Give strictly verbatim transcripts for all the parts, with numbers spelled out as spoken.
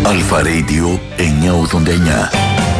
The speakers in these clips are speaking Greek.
Αλφα Radio εννιακόσια ογδόντα εννιά.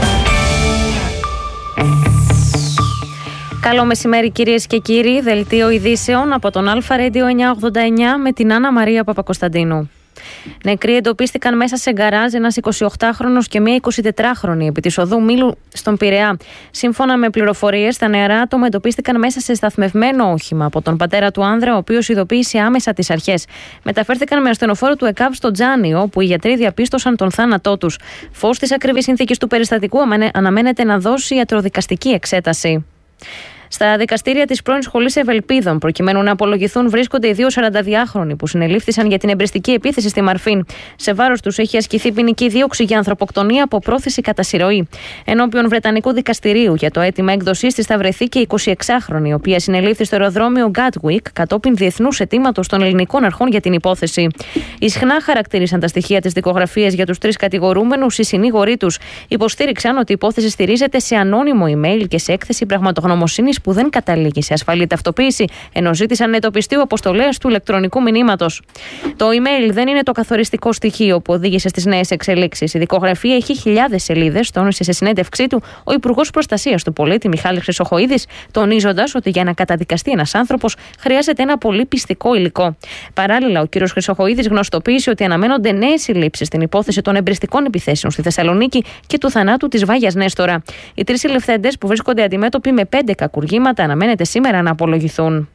Καλό μεσημέρι κυρίες και κύριοι, δελτίο ειδήσεων από τον Αλφα Radio εννιακόσια ογδόντα εννιά με την Άννα Μαρία Παπακοσταντίνου. Νεκροί εντοπίστηκαν μέσα σε γκαράζ ένας εικοσιοκτάχρονος και μία εικοσιτετράχρονη επί της οδού Μήλου στον Πειραιά. Σύμφωνα με πληροφορίες, τα νεαρά άτομα εντοπίστηκαν μέσα σε σταθμευμένο όχημα από τον πατέρα του άνδρα, ο οποίος ειδοποίησε άμεσα τις αρχές. Μεταφέρθηκαν με ασθενοφόρο του ΕΚΑΒ στο Τζάνι, όπου οι γιατροί διαπίστωσαν τον θάνατό τους. Φως της ακριβής συνθήκης του περιστατικού αναμένεται να δώσει ιατροδικαστική εξέταση. Στα δικαστήρια της πρώην Σχολής Ευελπίδων, προκειμένου να απολογηθούν, βρίσκονται οι δύο σαρανταδυάχρονοι που συνελήφθησαν για την εμπρεστική επίθεση στη Μαρφίν. Σε βάρος τους έχει ασκηθεί ποινική δίωξη για ανθρωποκτονία από πρόθεση κατά συρροή. Ενώπιον Βρετανικού δικαστηρίου για το αίτημα έκδοσής της θα βρεθεί και η εικοσιεξάχρονη, η οποία συνελήφθη στο αεροδρόμιο Gatwick κατόπιν διεθνούς αιτήματος των ελληνικών αρχών για την υπόθεση. Ισχνά χαρακτήρισαν τα στοιχεία της δικογραφίας για τους τρεις κατηγορούμενους. Οι συνήγοροι τους υποστήριξαν ότι η υπόθεση στηρίζεται σε ανώνυμο email και σε έκθεση πραγματογνωμοσύνης που δεν καταλήγει σε ασφαλή ταυτοποίηση, ενώ ζήτησαν να εντοπιστεί αποστολέας του ηλεκτρονικού μηνύματος. Το email δεν είναι το καθοριστικό στοιχείο που οδήγησε στις νέες εξελίξεις. Η δικογραφία έχει χιλιάδες σελίδες, τόνισε σε συνέντευξή του ο Υπουργός Προστασίας του Πολίτη Μιχάλης Χρυσοχοΐδης, τονίζοντας ότι για να καταδικαστεί ένας άνθρωπος χρειάζεται ένα πολύ πιστικό υλικό. Παράλληλα, ο κ. Χρυσοχοΐδης γνωστοποίησε ότι αναμένονται νέες συλλήψεις στην υπόθεση των εμπρεστικών επιθέσεων στη Θεσσαλονίκη και του θανάτου της Βάγιας Νέστορα. Οι τρεις συλληφθέντες που βρίσκονται αντιμέτωποι με πέντε κακουργήματα αναμένεται σήμερα να απολογηθούν.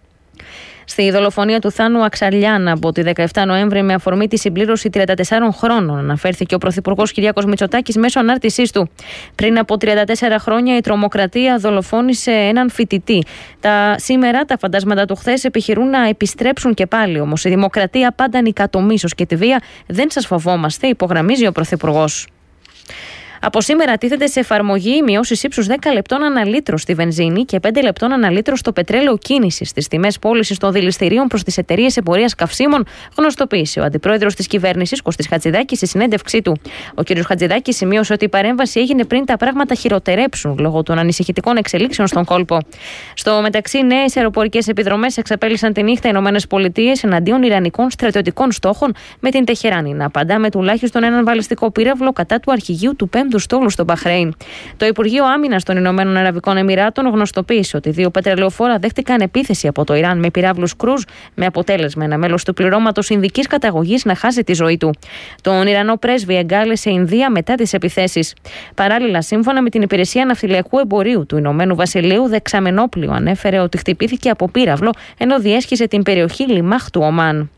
Στη δολοφονία του Θάνου Αξαλιάν από τη δεκαεφτά Νοέμβρη, με αφορμή τη συμπλήρωση τριάντα τεσσάρων χρόνων, αναφέρθηκε ο Πρωθυπουργός Κυριάκος Μητσοτάκης μέσω ανάρτησής του. Πριν από τριάντα τέσσερα χρόνια, η τρομοκρατία δολοφόνησε έναν φοιτητή. Τα σήμερα τα φαντάσματα του χθες επιχειρούν να επιστρέψουν και πάλι. Όμως η δημοκρατία πάντα νικά το μίσος και τη βία. Δεν σας φοβόμαστε, υπογραμμίζει ο Πρωθυπουργός. Από σήμερα τίθεται σε εφαρμογή μειώσεις ύψους δέκα λεπτών ανά λίτρο στη βενζίνη και πέντε λεπτών ανά λίτρο στο πετρέλαιο κίνησης στις τιμές πώλησης των δηληστηρίων προς τις εταιρείες εμπορίας καυσίμων, γνωστοποίησε ο αντιπρόεδρος της κυβέρνησης Κωστής Χατζηδάκης στη συνέντευξή του. Ο κ. Χατζηδάκης σημείωσε ότι η παρέμβαση έγινε πριν τα πράγματα χειροτερέψουν λόγω των ανησυχητικών εξελίξεων στον κόλπο. Στο μεταξύ, νέες αεροπορικές επιδρομές εξαπέλυσαν τη νύχτα οι ΗΠΑ εναντίον ιρανικών στρατιωτικών στόχων, με την Τεχεράνη να απαντά με τουλάχιστον έναν βαλιστικό πύραυλο κατά του αρχηγείου του πέμπτου του στόλου στο Μπαχρέιν. Το Υπουργείο Άμυνας των Ηνωμένων Αραβικών Εμιράτων γνωστοποίησε ότι δύο πετρελαιοφόρα δέχτηκαν επίθεση από το Ιράν με πυράβλους κρούζ, με αποτέλεσμα ένα μέλος του πληρώματος Ινδικής καταγωγής να χάσει τη ζωή του. Τον Ιρανό πρέσβη εγκάλεσε Ινδία μετά τις επιθέσεις. Παράλληλα, σύμφωνα με την Υπηρεσία Ναυτιλιακού Εμπορίου του Ηνωμένου Βασιλείου, δεξαμενόπλιο ανέφερε ότι χτυπήθηκε από πύραυλο ενώ διέσχιζε την περιοχή Λιμάχ του Ομάν.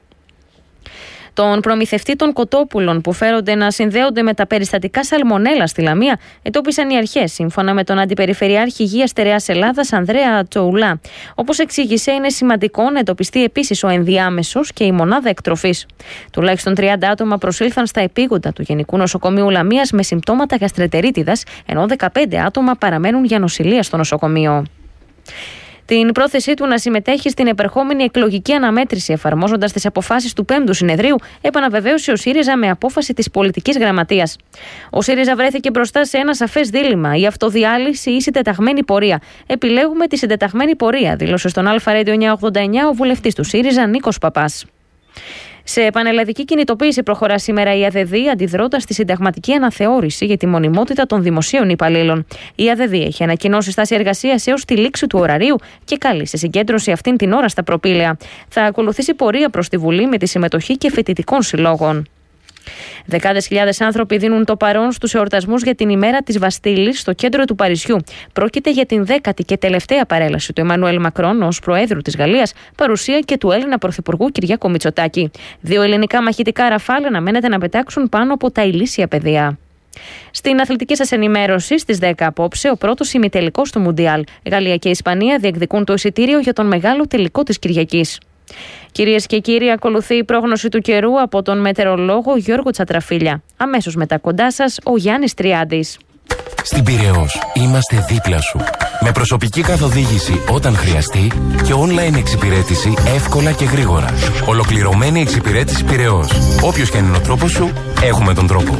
Τον προμηθευτή των κοτόπουλων που φέρονται να συνδέονται με τα περιστατικά σαλμονέλα στη Λαμία εντόπισαν οι αρχές, σύμφωνα με τον Αντιπεριφερειάρχη Υγείας Στερεάς Ελλάδας Ανδρέα Τσοουλά. Όπως εξήγησε, είναι σημαντικό να εντοπιστεί επίσης ο ενδιάμεσος και η μονάδα εκτροφής. Τουλάχιστον τριάντα άτομα προσήλθαν στα επίγοντα του Γενικού Νοσοκομείου Λαμίας με συμπτώματα γαστρεντερίτιδας, ενώ δεκαπέντε άτομα παραμένουν για νοσηλεία στο νοσοκομείο. Την πρόθεσή του να συμμετέχει στην επερχόμενη εκλογική αναμέτρηση, εφαρμόζοντας τις αποφάσεις του πέμπτου συνεδρίου, επαναβεβαίωσε ο ΣΥΡΙΖΑ με απόφαση της πολιτικής γραμματείας. Ο ΣΥΡΙΖΑ βρέθηκε μπροστά σε ένα σαφές δίλημμα: η αυτοδιάλυση ή η συντεταγμένη πορεία. Επιλέγουμε τη συντεταγμένη πορεία, δήλωσε στον Αλφα Radio εννιακόσια ογδόντα εννιά ο βουλευτής του ΣΥΡΙΖΑ Νίκος Παπάς. Σε πανελλαδική κινητοποίηση προχωρά σήμερα η ΑΔΔ, αντιδρώντας στη συνταγματική αναθεώρηση για τη μονιμότητα των δημοσίων υπαλλήλων. Η ΑΔΔ έχει ανακοινώσει στάση εργασίας έως τη λήξη του ωραρίου και καλεί σε συγκέντρωση αυτήν την ώρα στα προπήλαια. Θα ακολουθήσει πορεία προς τη Βουλή με τη συμμετοχή και φοιτητικών συλλόγων. Δεκάδες χιλιάδες άνθρωποι δίνουν το παρόν στους εορτασμούς για την ημέρα της Βαστίλης στο κέντρο του Παρισιού. Πρόκειται για την δέκατη και τελευταία παρέλαση του Εμμανουέλ Μακρόν ως Προέδρου της Γαλλίας, παρουσία και του Έλληνα Πρωθυπουργού Κυριάκο Μητσοτάκη. Δύο ελληνικά μαχητικά Ραφάλ αναμένεται να πετάξουν πάνω από τα ηλίσια πεδία. Στην αθλητική σας ενημέρωση, στις δέκα απόψε, ο πρώτος ημιτελικός του Μουντιάλ. Γαλλία και Ισπανία διεκδικούν το εισιτήριο για τον μεγάλο τελικό της Κυριακής. Κυρίες και κύριοι, ακολουθεί η πρόγνωση του καιρού από τον μετεωρολόγο Γιώργο Τσατραφίλια. Αμέσως μετά κοντά σας ο Γιάννης Τριάντης. Στην Πειραιώς είμαστε δίπλα σου. Με προσωπική καθοδήγηση όταν χρειαστεί και online εξυπηρέτηση εύκολα και γρήγορα. Ολοκληρωμένη εξυπηρέτηση Πειραιώς. Όποιος και αν είναι ο τρόπος σου, έχουμε τον τρόπο.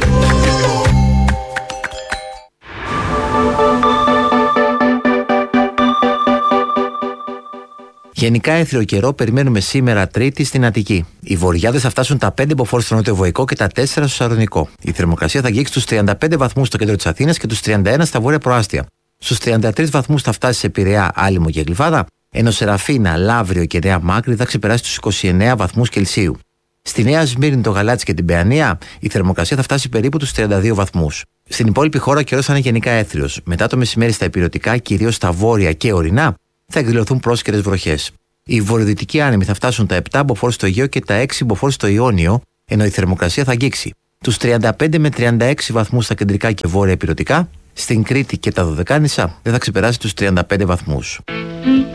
Γενικά έθριο καιρό περιμένουμε σήμερα Τρίτη στην Αττική. Οι βορειάδες θα φτάσουν τα πέντε μποφόρ στο νότιο-βοϊκό και τα τέσσερα στο Σαλονικό. Η θερμοκρασία θα αγγίξει τους τριάντα πέντε βαθμούς στο κέντρο της Αθήνας και τους τριάντα ένα στα βόρεια προάστια. Στους τριάντα τρεις βαθμούς θα φτάσει σε Πειραιά, Άλυμο και Γλυφάδα, ενώ Σεραφίνα, Λαύριο και Νέα Μάκρη θα ξεπεράσει τους είκοσι εννέα βαθμούς Κελσίου. Στη Νέα Σμύρνη, το Γαλάτσι και την Παιανία, η θερμοκρασία θα φτάσει περίπου τους τριάντα δύο βαθμούς. Στην υπόλοιπη χώρα ο καιρός θα είναι γενικά έθριος. Μετά το μεσημέρι στα ηπειρωτικά, κυρίως στα βόρεια και ορεινά, θα εκδηλωθούν πρόσκαιρες βροχές. Οι βορειοδυτικοί άνεμοι θα φτάσουν τα επτά μποφόρ στο Αιγαίο και τα έξι μποφόρ στο Ιόνιο, ενώ η θερμοκρασία θα αγγίξει τους τριάντα πέντε με τριάντα έξι βαθμούς στα κεντρικά και βόρεια ηπειρωτικά. Στην Κρήτη και τα Δωδεκάνησα δεν θα ξεπεράσει τους τριάντα πέντε βαθμούς.